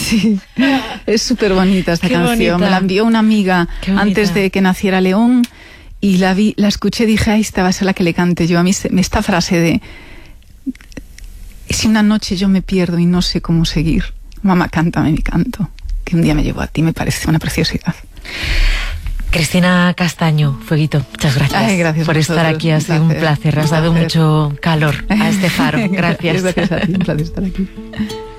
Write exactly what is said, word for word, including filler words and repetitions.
Sí, es súper bonita esta Qué canción. bonita. Me la envió una amiga antes de que naciera León y la vi, la escuché y dije, ahí esta va a ser la que le cante yo. A mí se- esta frase de, si una noche yo me pierdo y no sé cómo seguir, mamá, cántame mi canto, que un día me llevó a ti, me parece una preciosidad. Cristina Castaño, Fueguito, muchas gracias, Ay, gracias por a estar vosotros, aquí. Ha un sido un placer, placer. Has un dado placer. mucho calor a este faro. Gracias. Gracias a ti, un placer estar aquí.